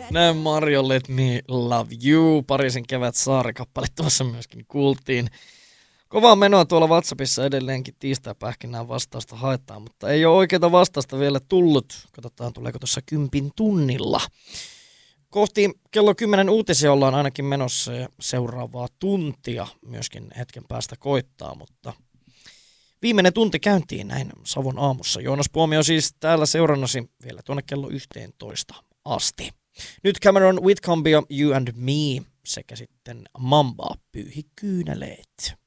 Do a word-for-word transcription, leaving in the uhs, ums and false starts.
Näin Mario Let Me Love You, Pariisin kevät saarikappale tuossa myöskin kuultiin. Kovaa menoa tuolla WhatsAppissa edelleenkin tiistaipähkinään vastausta haetaan, mutta ei ole oikeaa vastausta vielä tullut. Katsotaan tuleeko tuossa kympin tunnilla. Kohti kello kymmenen uutisia ollaan ainakin menossa ja seuraavaa tuntia myöskin hetken päästä koittaa, mutta viimeinen tunti käyntiin näin Savon aamussa. Joonas Puomio on siis täällä seurannasi vielä tuonne kello yhteentoista asti. Nyt Cameron Whitcomb, You and Me sekä sitten Mamba, Pyyhi kyyneleet.